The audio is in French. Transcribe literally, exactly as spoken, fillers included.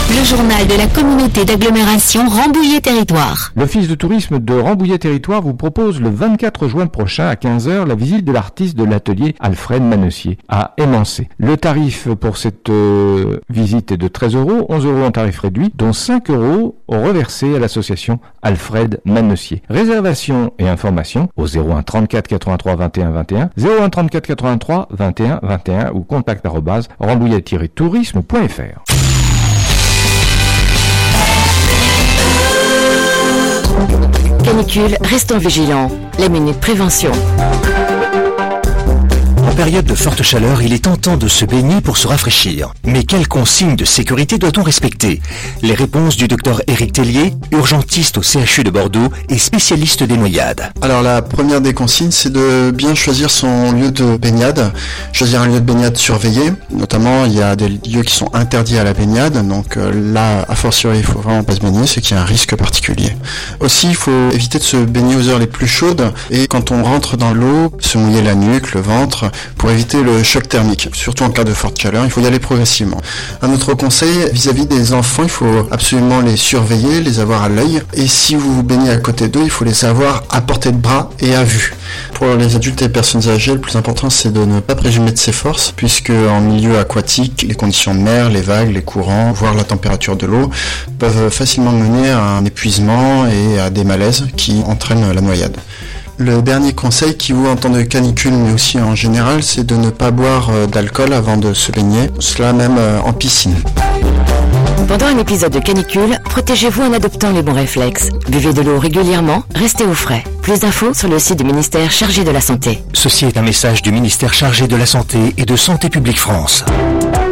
Le journal de la communauté d'agglomération Rambouillet Territoire. L'Office de tourisme de Rambouillet Territoire vous propose le vingt-quatre juin prochain à quinze heures la visite de l'artiste de l'atelier Alfred Manessier à Émancé. Le tarif pour cette euh, visite est de treize euros, onze euros en tarif réduit, dont cinq euros reversés à l'association Alfred Manessier. Réservation et information au zéro un trente-quatre quatre-vingt-trois vingt et un vingt et un, zéro un trente-quatre quatre-vingt-trois vingt et un vingt et un ou contact arobase rambouillet tiret tourisme point f r. Canicule, restons vigilants. Les minutes prévention. En période de forte chaleur, il est tentant de se baigner pour se rafraîchir. Mais quelles consignes de sécurité doit-on respecter? Les réponses du docteur Éric Tellier, urgentiste au C H U de Bordeaux et spécialiste des noyades. Alors la première des consignes, c'est de bien choisir son lieu de baignade. Choisir un lieu de baignade surveillé. Notamment, il y a des lieux qui sont interdits à la baignade. Donc euh, là, a fortiori, il faut vraiment pas se baigner, c'est qu'il y a un risque particulier. Aussi, il faut éviter de se baigner aux heures les plus chaudes. Et quand on rentre dans l'eau, se mouiller la nuque, le ventre, pour éviter le choc thermique. Surtout en cas de forte chaleur, il faut y aller progressivement. Un autre conseil, vis-à-vis des enfants, il faut absolument les surveiller, les avoir à l'œil. Et si vous vous baignez à côté d'eux, il faut les avoir à portée de bras et à vue. Pour les adultes et les personnes âgées, le plus important, c'est de ne pas présumer de ses forces, puisque en milieu aquatique, les conditions de mer, les vagues, les courants, voire la température de l'eau, peuvent facilement mener à un épuisement et à des malaises qui entraînent la noyade. Le dernier conseil qui vaut en temps de canicule, mais aussi en général, c'est de ne pas boire d'alcool avant de se baigner, cela même en piscine. Pendant un épisode de canicule, protégez-vous en adoptant les bons réflexes. Buvez de l'eau régulièrement, restez au frais. Plus d'infos sur le site du ministère chargé de la Santé. Ceci est un message du ministère chargé de la Santé et de Santé publique France.